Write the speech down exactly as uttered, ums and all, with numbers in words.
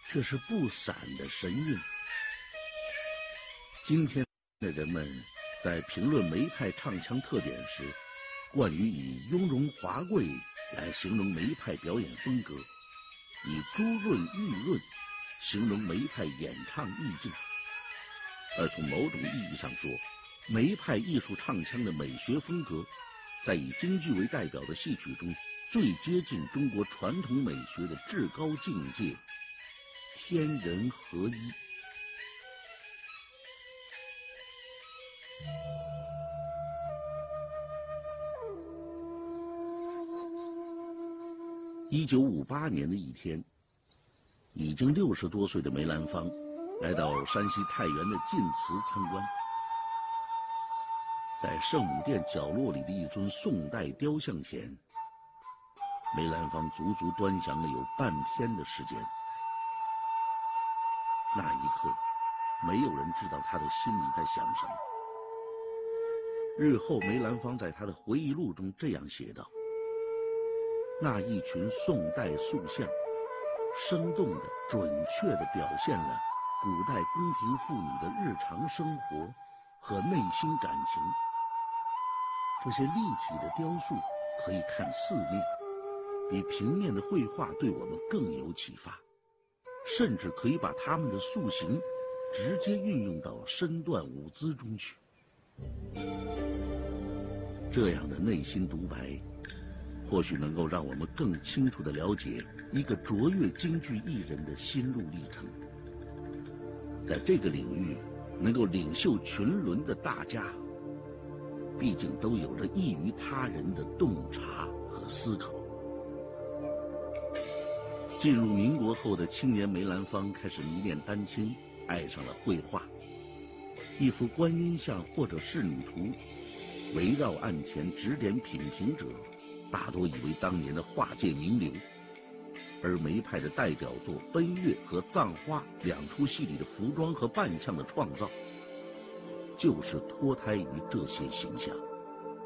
却是不散的神韵。今天的人们在评论梅派唱腔特点时，惯于以雍容华贵来形容梅派表演风格，以朱润玉润形容梅派演唱意境。而从某种意义上说，梅派艺术唱腔的美学风格，在以京剧为代表的戏曲中，最接近中国传统美学的至高境界——天人合一。一九五八年的一天，已经六十多岁的梅兰芳来到山西太原的晋祠参观。在圣母殿角落里的一尊宋代雕像前，梅兰芳足足端详了有半天的时间。那一刻，没有人知道他的心里在想什么。日后梅兰芳在他的回忆录中这样写道：那一群宋代塑像，生动地、准确地表现了古代宫廷妇女的日常生活和内心感情。这些立体的雕塑可以看四面，比平面的绘画对我们更有启发，甚至可以把他们的塑形直接运用到身段舞姿中去。这样的内心独白，或许能够让我们更清楚地了解一个卓越京剧艺人的心路历程。在这个领域能够领袖群伦的大家，毕竟都有着异于他人的洞察和思考。进入民国后的青年梅兰芳开始迷恋丹青，爱上了绘画。一幅观音像或者仕女图，围绕案前指点品评者，大多以为当年的画界名流。而梅派的代表作《奔月》和《葬花》两出戏里的服装和扮相的创造，就是脱胎于这些形象。